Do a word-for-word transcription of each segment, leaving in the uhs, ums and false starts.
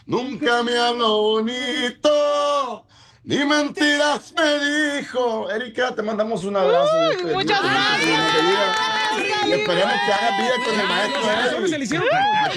Nunca me habló bonito, ni mentiras me dijo. Erika, te mandamos un abrazo. Uy, muchas gracias. Y esperemos que hagas vida con el maestro. ¿Cómo se le hicieron?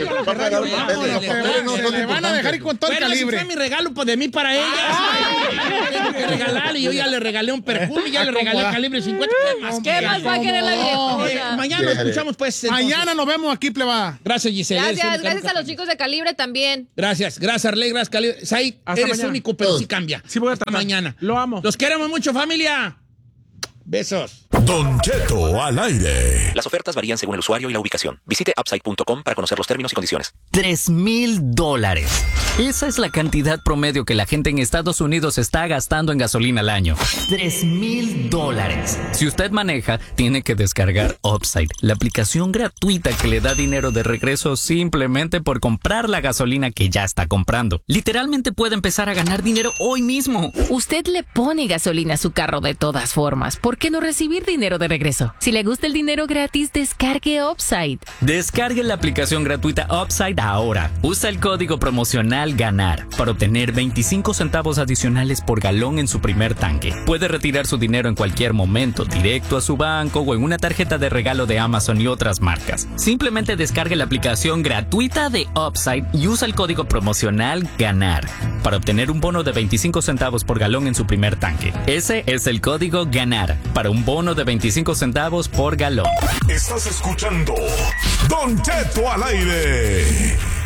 Se le van a dejar ir con todo el Bueno, si calibre. fue mi regalo, pues de mí para ella. Tengo que regalarle. Yo ya le regalé un perfume, ya le regalé el calibre cincuenta. ¿Qué más? ¿Qué más va a querer la Eh, viejona? mañana lo escuchamos, pues. entonces. Mañana nos vemos aquí, pleba. Gracias, Giselle. Eres Gracias, única, gracias nunca a los chicos de Calibre también. Gracias, gracias, Arley, gracias, Calibre. Said, Hasta eres mañana. único, pero sí cambia. Sí voy a Hasta tratar. mañana. Lo amo. Los queremos mucho, familia. Besos. Don Cheto al aire. Las ofertas varían según el usuario y la ubicación. Visite upside punto com para conocer los términos y condiciones. Tres mil dólares. Esa es la cantidad promedio que la gente en Estados Unidos está gastando en gasolina al año. Tres mil dólares. Si usted maneja, tiene que descargar Upside, la aplicación gratuita que le da dinero de regreso simplemente por comprar la gasolina que ya está comprando. Literalmente puede empezar a ganar dinero hoy mismo. Usted le pone gasolina a su carro de todas formas. ¿Por qué no recibir dinero de regreso? Si le gusta el dinero gratis, descargue Upside. Descargue la aplicación gratuita Upside ahora. Usa el código promocional GANAR para obtener veinticinco centavos adicionales por galón en su primer tanque. Puede retirar su dinero en cualquier momento, directo a su banco o en una tarjeta de regalo de Amazon y otras marcas. Simplemente descargue la aplicación gratuita de Upside y usa el código promocional GANAR para obtener un bono de veinticinco centavos por galón en su primer tanque. Ese es el código GANAR para un bono de veinticinco centavos por galón. Estás escuchando Don Cheto al aire.